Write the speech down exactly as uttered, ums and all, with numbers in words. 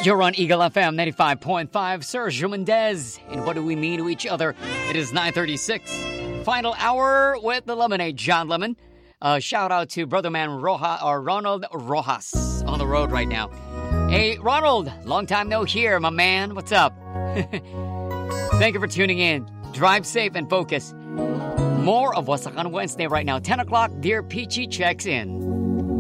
You're on Eagle F M ninety-five point five. Sergio Mendez. And what do we mean to each other? It is nine thirty-six. Final hour with the Lemonade, John Lemon. Uh, shout out to Brother Man Roja, or Ronald Rojas on the road right now. Hey, Ronald, long time no hear, my man. What's up? Thank you for tuning in. Drive safe and focus. More of Wasakan Wednesday right now. ten o'clock, Dear Peachy checks in.